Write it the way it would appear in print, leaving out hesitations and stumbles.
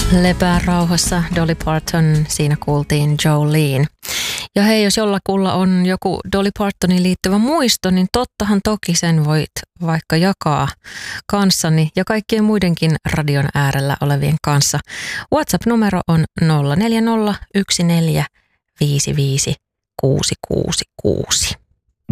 Lepää rauhassa, Dolly Parton, siinä kuultiin Jolene. Ja hei, jos jollakulla on joku Dolly Partoniin liittyvä muisto, niin tottahan toki sen voit vaikka jakaa kanssani ja kaikkien muidenkin radion äärellä olevien kanssa. WhatsApp-numero on 040 14 55 666.